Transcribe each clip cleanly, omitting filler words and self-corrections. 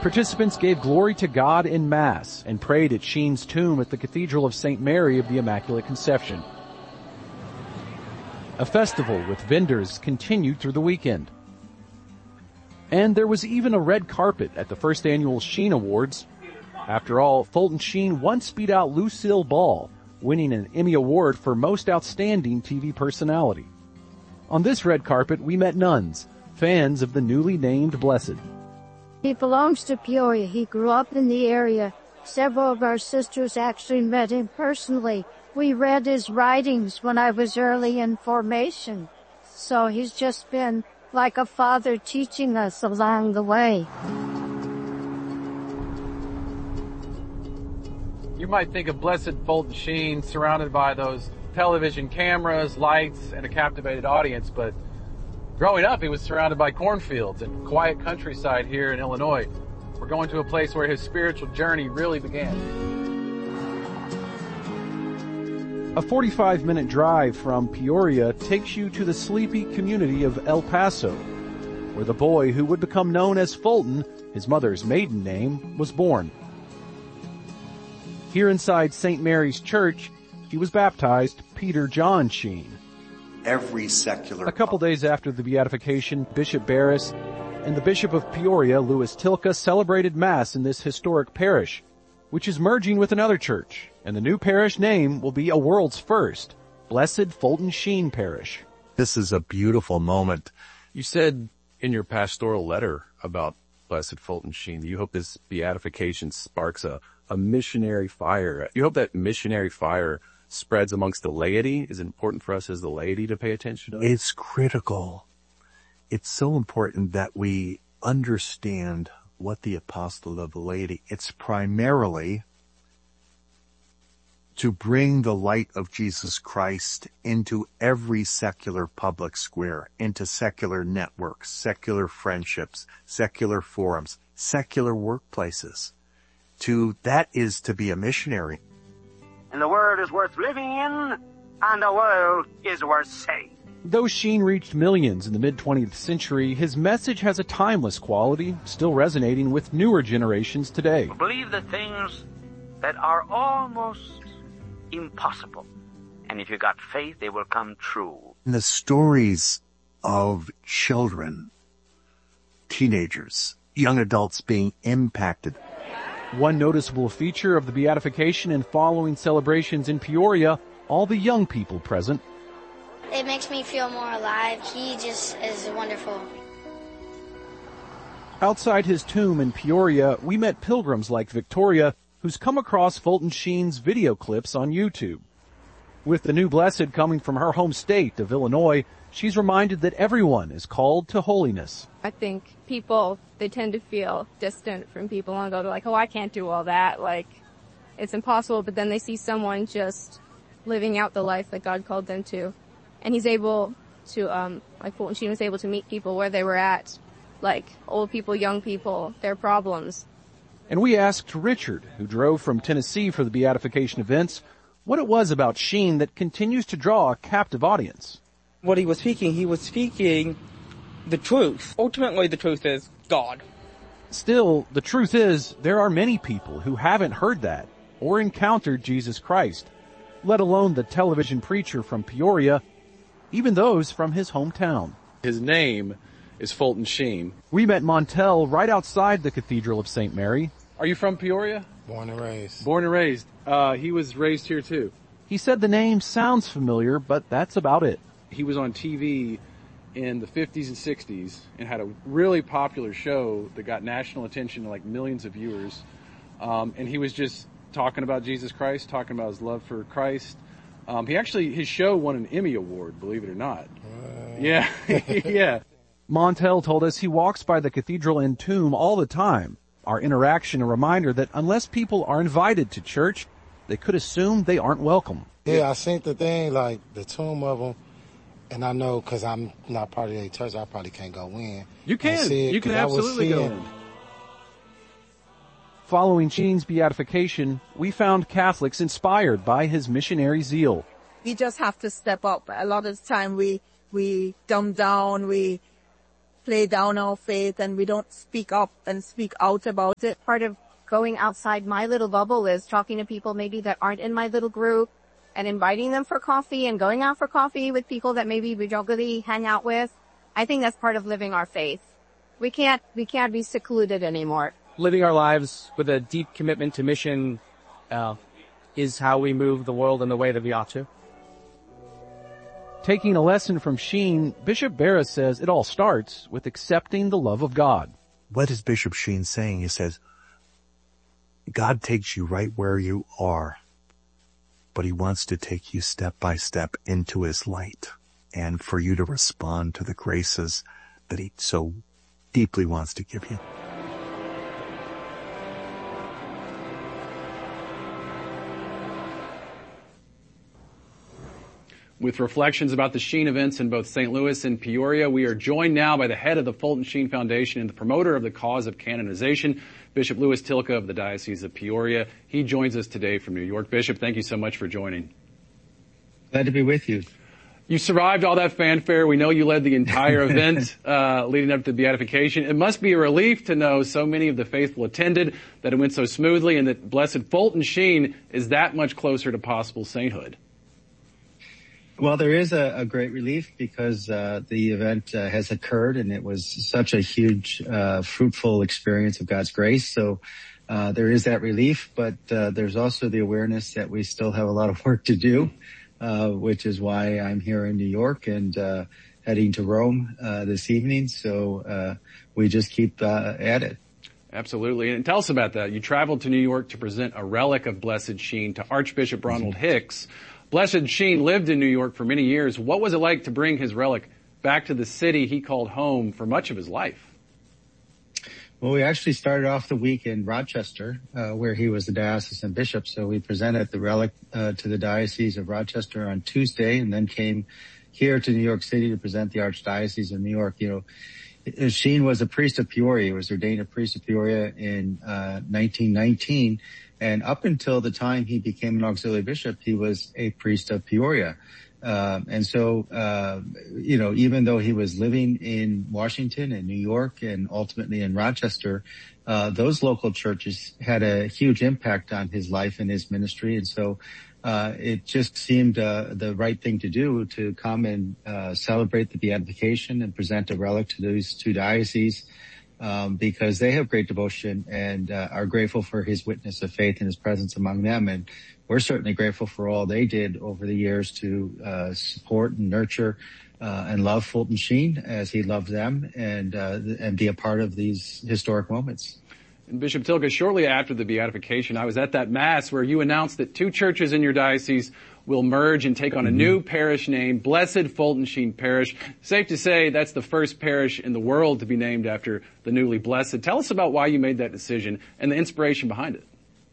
Participants gave glory to God in Mass and prayed at Sheen's tomb at the Cathedral of St. Mary of the Immaculate Conception. A festival with vendors continued through the weekend. And there was even a red carpet at the first annual Sheen Awards. After all, Fulton Sheen once beat out Lucille Ball, winning an Emmy Award for Most Outstanding TV Personality. On this red carpet, we met nuns, fans of the newly named Blessed. He belongs to Peoria. He grew up in the area. Several of our sisters actually met him personally. We read his writings when I was early in formation. So he's just been like a father teaching us along the way. You might think of Blessed Fulton Sheen surrounded by those television cameras, lights, and a captivated audience, but growing up he was surrounded by cornfields and quiet countryside here in Illinois. We're going to a place where his spiritual journey really began. A 45-minute drive from Peoria takes you to the sleepy community of El Paso, where the boy who would become known as Fulton, his mother's maiden name, was born. Here inside St. Mary's Church, he was baptized Peter John Sheen. A couple days after the beatification, Bishop Barris and the Bishop of Peoria, Louis Tilka, celebrated Mass in this historic parish, which is merging with another church, and the new parish name will be a world's first, Blessed Fulton Sheen Parish. This is a beautiful moment. You said in your pastoral letter about Blessed Fulton Sheen that you hope this beatification sparks a missionary fire. You hope that missionary fire spreads amongst the laity. Is it important for us as the laity to pay attention to it? It's critical. It's so important that we understand what the apostolate of the laity. It's primarily to bring the light of Jesus Christ into every secular public square, into secular networks, secular friendships, secular forums, secular workplaces. That is to be a missionary. And the world is worth living in, and the world is worth saving. Though Sheen reached millions in the mid-20th century, his message has a timeless quality, still resonating with newer generations today. Believe the things that are almost impossible. And if you got faith, they will come true. The stories of children, teenagers, young adults being impacted. One noticeable feature of the beatification and following celebrations in Peoria, all the young people present. It makes me feel more alive. He just is wonderful. Outside his tomb in Peoria, we met pilgrims like Victoria, who's come across Fulton Sheen's video clips on YouTube. With the new Blessed coming from her home state of Illinois, she's reminded that everyone is called to holiness. I think people, they tend to feel distant from people and go to like, oh, I can't do all that. Like, it's impossible. But then they see someone just living out the life that God called them to. And he's able to, like Fulton Sheen was able to meet people where they were at, like old people, young people, their problems. And we asked Richard, who drove from Tennessee for the beatification events, what it was about Sheen that continues to draw a captive audience. What he was speaking the truth. Ultimately, the truth is God. Still, the truth is there are many people who haven't heard that or encountered Jesus Christ, let alone the television preacher from Peoria, even those from his hometown. His name is Fulton Sheen. We met Montel right outside the Cathedral of St. Mary. Are you from Peoria? Born and raised. Born and raised. He was raised here too. He said the name sounds familiar, but that's about it. He was on TV in the 50s and 60s and had a really popular show that got national attention to like millions of viewers. And he was just talking about Jesus Christ, talking about his love for Christ. His show won an Emmy Award, believe it or not. Yeah. Yeah. Montel told us he walks by the cathedral and tomb all the time. Our interaction a reminder that unless people are invited to church, they could assume they aren't welcome. Yeah, I seen the thing, like the tomb of them, and I know because I'm not part of the church, I probably can't go in. You can. You can absolutely go in. Following Sheen's beatification, we found Catholics inspired by his missionary zeal. We just have to step up. A lot of the time we dumb down, we play down our faith and we don't speak up and speak out about it. Part of going outside my little bubble is talking to people maybe that aren't in my little group and inviting them for coffee and going out for coffee with people that maybe we don't really hang out with. I think that's part of living our faith. We can't be secluded anymore. Living our lives with a deep commitment to mission is how we move the world in the way that we ought to. Taking a lesson from Sheen, Bishop Barra says it all starts with accepting the love of God. What is Bishop Sheen saying? He says, God takes you right where you are, but he wants to take you step by step into his light and for you to respond to the graces that he so deeply wants to give you. With reflections about the Sheen events in both St. Louis and Peoria, we are joined now by the head of the Fulton Sheen Foundation and the promoter of the cause of canonization, Bishop Louis Tilka of the Diocese of Peoria. He joins us today from New York. Bishop, thank you so much for joining. Glad to be with you. You survived all that fanfare. We know you led the entire event leading up to the beatification. It must be a relief to know so many of the faithful attended, that it went so smoothly, and that Blessed Fulton Sheen is that much closer to possible sainthood. Well, there is a great relief because the event has occurred, and it was such a huge, fruitful experience of God's grace. So there is that relief, but there's also the awareness that we still have a lot of work to do, which is why I'm here in New York and heading to Rome this evening. So we just keep at it. Absolutely. And tell us about that. You traveled to New York to present a relic of Blessed Sheen to Archbishop Ronald Hicks. Blessed Sheen lived in New York for many years. What was it like to bring his relic back to the city he called home for much of his life? Well, we actually started off the week in Rochester, where he was the diocesan bishop. So we presented the relic to the Diocese of Rochester on Tuesday, and then came here to New York City to present the Archdiocese of New York. You know, Sheen was a priest of Peoria. He was ordained a priest of Peoria in 1919. And up until the time he became an auxiliary bishop, he was a priest of Peoria. And so, you know, even though he was living in Washington and New York and ultimately in Rochester, those local churches had a huge impact on his life and his ministry. And so, it just seemed, the right thing to do to come and, celebrate the beatification and present a relic to those two dioceses. Because they have great devotion and are grateful for his witness of faith and his presence among them. And we're certainly grateful for all they did over the years to support and nurture and love Fulton Sheen as he loved them and be a part of these historic moments. And Bishop Tilka, shortly after the beatification, I was at that Mass where you announced that two churches in your diocese will merge and take on a new parish name, Blessed Fulton Sheen Parish. Safe to say that's the first parish in the world to be named after the newly blessed. Tell us about why you made that decision and the inspiration behind it.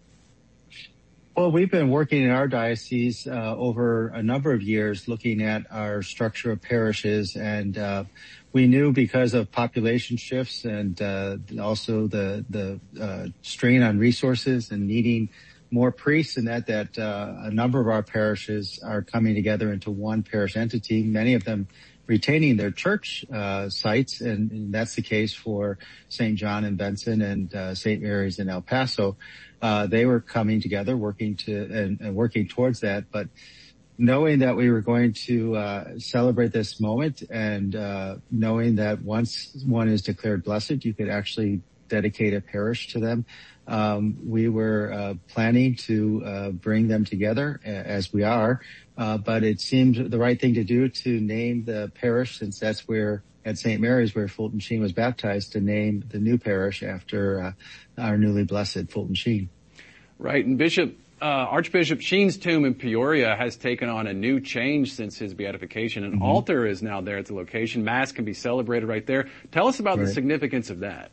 Well, we've been working in our diocese over a number of years looking at our structure of parishes, and we knew because of population shifts and also the strain on resources and needing more priests, and that a number of our parishes are coming together into one parish entity, many of them retaining their church sites, and that's the case for St. John in Benson and St. Mary's in El Paso. They were coming together, working towards that, but knowing that we were going to celebrate this moment and knowing that once one is declared blessed, you could actually dedicate a parish to them. We were planning to bring them together as we are, but it seemed the right thing to do to name the parish, since that's where at St. Mary's where Fulton Sheen was baptized, to name the new parish after our newly blessed Fulton Sheen. Right, and Archbishop Sheen's tomb in Peoria has taken on a new change since his beatification. An altar is now there at the location. Mass can be celebrated right there. Tell us about the significance of that.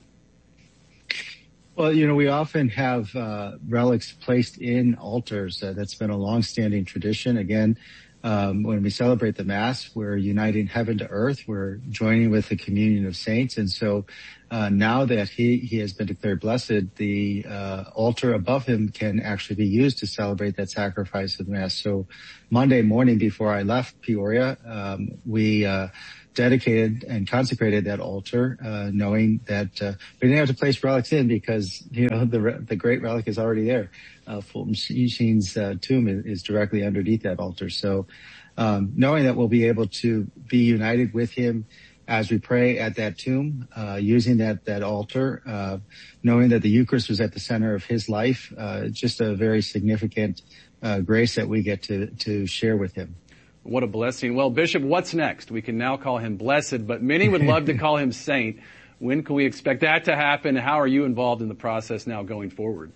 Well, you know, we often have relics placed in altars. That's been a long-standing tradition. Again, when we celebrate the Mass, we're uniting heaven to earth. We're joining with the communion of saints. And so Now that he has been declared blessed, the altar above him can actually be used to celebrate that sacrifice of the Mass. So Monday morning before I left Peoria, we dedicated and consecrated that altar, knowing that we didn't have to place relics in because, the great relic is already there. Fulton Sheen's tomb is directly underneath that altar. So knowing that we'll be able to be united with him as we pray at that tomb, using that altar, knowing that the Eucharist was at the center of his life, just a very significant grace that we get to share with him. What a blessing. Well, Bishop, what's next? We can now call him blessed, but many would love to call him saint. When can we expect that to happen? How are you involved in the process now going forward?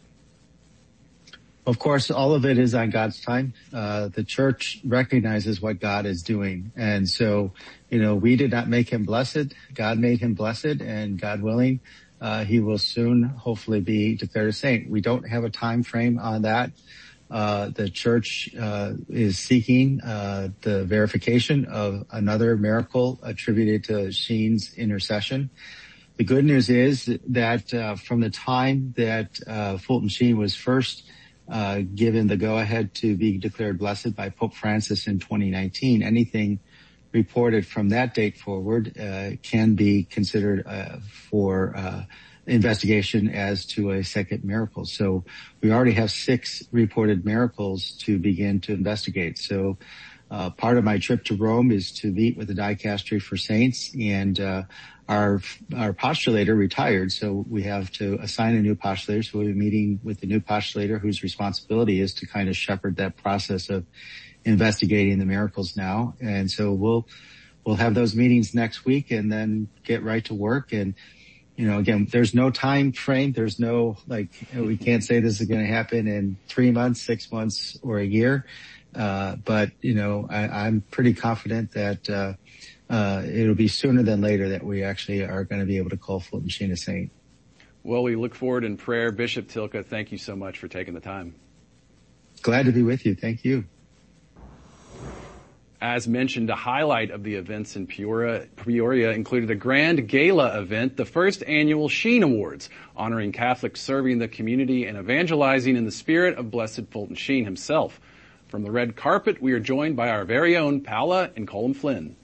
Of course, all of it is on God's time. The church recognizes what God is doing. And so, we did not make him blessed. God made him blessed, and God willing, he will soon hopefully be declared a saint. We don't have a time frame on that. The church is seeking the verification of another miracle attributed to Sheen's intercession. The good news is that from the time that Fulton Sheen was first given the go-ahead to be declared blessed by Pope Francis in 2019, anything reported from that date forward can be considered for investigation as to a second miracle. So we already have 6 reported miracles to begin to investigate. So part of my trip to Rome is to meet with the Dicastery for Saints, and our postulator retired, so we have to assign a new postulator. So we'll be meeting with the new postulator, whose responsibility is to kind of shepherd that process of investigating the miracles now. And so we'll have those meetings next week and then get right to work. And again, there's no time frame. There's no, we can't say this is going to happen in 3 months, 6 months, or a year. But I'm pretty confident that it'll be sooner than later that we actually are going to be able to call Fulton Sheen a saint. Well, we look forward in prayer. Bishop Tylka, thank you so much for taking the time. Glad to be with you. Thank you. As mentioned, a highlight of the events in Peoria included a grand gala event, the first annual Sheen Awards, honoring Catholics serving the community and evangelizing in the spirit of Blessed Fulton Sheen himself. From the red carpet, we are joined by our very own Paula and Colin Flynn.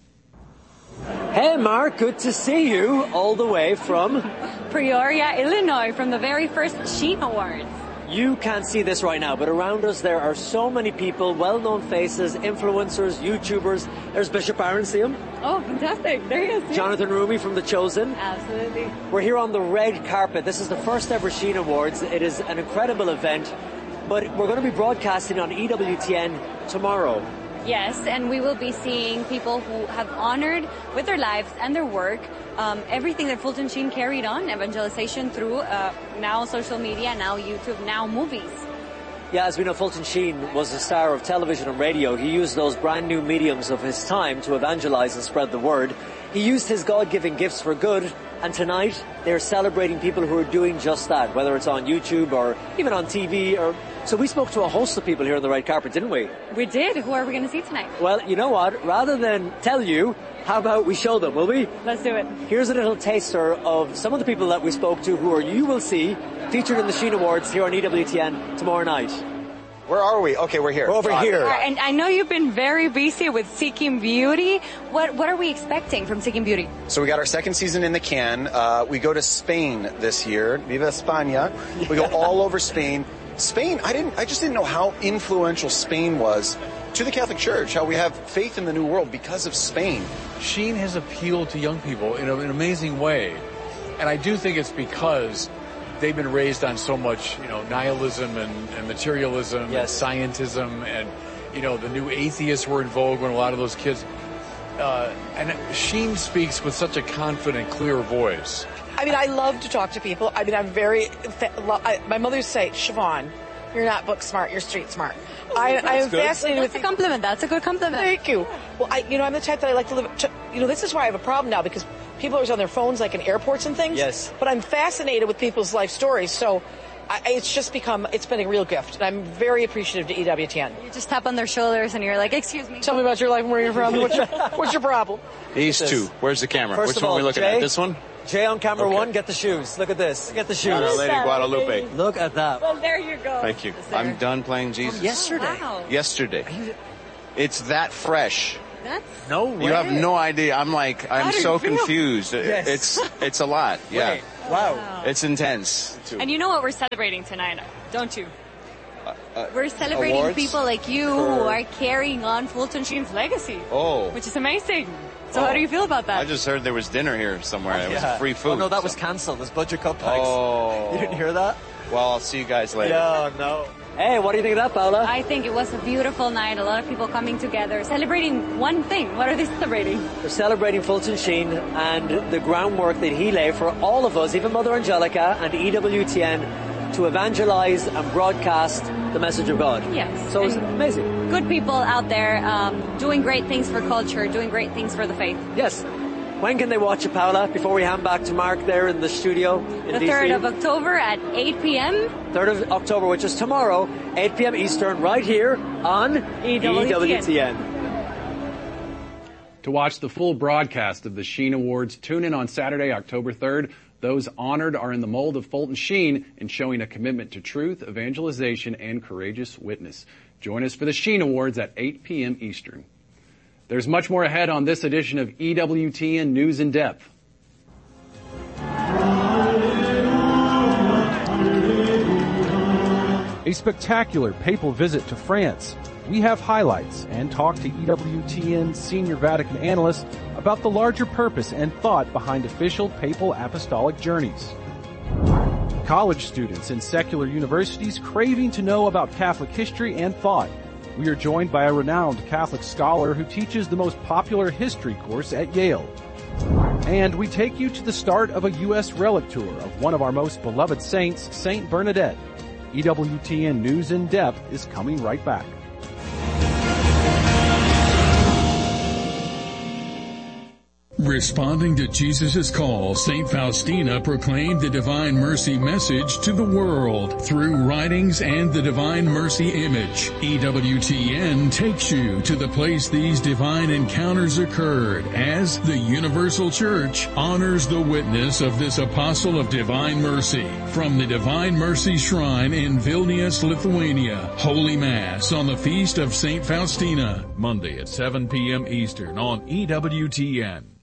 Hey, Mark, good to see you all the way from Peoria, Illinois, from the very first Sheen Awards. You can't see this right now, but around us there are so many people, well-known faces, influencers, YouTubers. There's Bishop Aaron, see him? Oh, fantastic. There he is. Yeah. Jonathan Rumi from The Chosen. Absolutely. We're here on the red carpet. This is the first ever Sheen Awards. It is an incredible event, but we're going to be broadcasting on EWTN tomorrow. Yes, and we will be seeing people who have honored with their lives and their work everything that Fulton Sheen carried on, evangelization through now social media, now YouTube, now movies. Yeah, as we know, Fulton Sheen was a star of television and radio. He used those brand new mediums of his time to evangelize and spread the word. He used his God-given gifts for good, and tonight they're celebrating people who are doing just that, whether it's on YouTube or even on TV or... So we spoke to a host of people here on the red carpet, didn't we? We did. Who are we going to see tonight? Well, you know what? Rather than tell you, how about we show them, will we? Let's do it. Here's a little taster of some of the people that we spoke to who you will see featured in the Sheen Awards here on EWTN tomorrow night. Where are we? Okay, we're here. We're over here. And I know you've been very busy with Seeking Beauty. What are we expecting from Seeking Beauty? So we got our second season in the can. We go to Spain this year. Viva España. We go all over Spain. Spain, I just didn't know how influential Spain was to the Catholic Church, how we have faith in the New World because of Spain. Sheen has appealed to young people in an amazing way. And I do think it's because they've been raised on so much, nihilism and materialism, yes, and scientism, and, the new atheists were in vogue when a lot of those kids, and Sheen speaks with such a confident, clear voice. I mean, I love to talk to people. I mean, my mother used to say, Siobhan, you're not book smart, you're street smart. I am fascinated with... That's a compliment. That's a good compliment. Thank you. Well, I'm the type that I like to live... this is why I have a problem now, because people are always on their phones, like in airports and things. Yes. But I'm fascinated with people's life stories, so it's been a real gift. And I'm very appreciative to EWTN. You just tap on their shoulders and you're like, excuse me. Tell me about your life and where you're from. What's your problem? These two. Where's the camera? First Which of one all, are we looking Jay, at? This one? Jay on camera one, get the shoes. Look at this. Get the shoes. Our Lady Guadalupe. Look at that. Well, there you go. Thank you. I'm done playing Jesus. Yesterday. Wow. Yesterday. It's that fresh. That's No way. You have no idea. I'm How do you so feel? confused. Yes. It's a lot. Yeah. Wait, wow. It's intense. And you know what we're celebrating tonight, don't you? We're celebrating awards people like you who are carrying on Fulton Sheen's legacy. Oh. Which is amazing. So how do you feel about that? I just heard there was dinner here somewhere. It was free food. Oh, no, that was cancelled. There's budget cupcakes. Oh. You didn't hear that? Well, I'll see you guys later. Yeah, no. Hey, what do you think of that, Paula? I think it was a beautiful night. A lot of people coming together, celebrating one thing. What are they celebrating? They're celebrating Fulton Sheen and the groundwork that he laid for all of us, even Mother Angelica and EWTN, to evangelize and broadcast the message of God. Yes. So it's amazing. Good people out there doing great things for culture, doing great things for the faith. Yes. When can they watch it, Paula, before we hand back to Mark there in the studio in The DC? 3rd of October at 8 p.m. 3rd of October, which is tomorrow, 8 p.m. Eastern, right here on EWTN. To watch the full broadcast of the Sheen Awards, tune in on Saturday, October 3rd. Those honored are in the mold of Fulton Sheen in showing a commitment to truth, evangelization, and courageous witness. Join us for the Sheen Awards at 8 p.m. Eastern. There's much more ahead on this edition of EWTN News in Depth. A spectacular papal visit to France. We have highlights and talk to EWTN senior Vatican analysts about the larger purpose and thought behind official papal apostolic journeys. College students in secular universities craving to know about Catholic history and thought. We are joined by a renowned Catholic scholar who teaches the most popular history course at Yale. And we take you to the start of a U.S. relic tour of one of our most beloved saints, Saint Bernadette. EWTN News in Depth is coming right back. Responding to Jesus' call, St. Faustina proclaimed the Divine Mercy message to the world through writings and the Divine Mercy image. EWTN takes you to the place these divine encounters occurred as the Universal Church honors the witness of this apostle of Divine Mercy. From the Divine Mercy Shrine in Vilnius, Lithuania, Holy Mass on the Feast of St. Faustina, Monday at 7 p.m. Eastern on EWTN.